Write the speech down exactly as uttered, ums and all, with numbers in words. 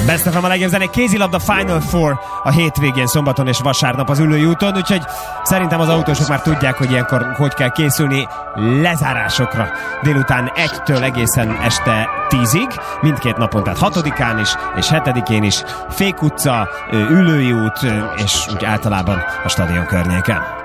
Best of a legjobb zenék, kézilabda Final Four a hétvégén, szombaton és vasárnap az Üllői úton, úgyhogy szerintem az autósok már tudják, hogy ilyenkor hogy kell készülni lezárásokra. Délután egytől egészen este tízig, mindkét napon, tehát hatodikán is és hetedikén is, Fék utca, Üllői út és úgy általában a stadion környéken.